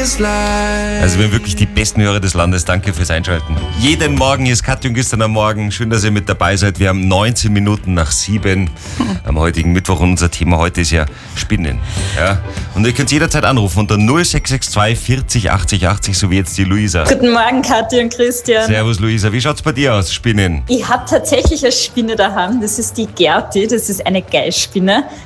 Also wir haben wirklich die besten Hörer des Landes. Danke fürs Einschalten. Jeden Morgen ist Katja und gestern am Morgen. Schön, dass ihr mit dabei seid. Wir haben 19 Minuten nach 7 am heutigen Mittwoch. Und unser Thema heute ist ja Spinnen. Ja? Und ihr könnt jederzeit anrufen unter 0662 40 80 80, so wie jetzt die Luisa. Guten Morgen, Katja und Christian. Servus Luisa, wie schaut's bei dir aus, Spinnen? Ich habe tatsächlich eine Spinne daheim. Das ist die Gerti. Das ist eine Geißspinne.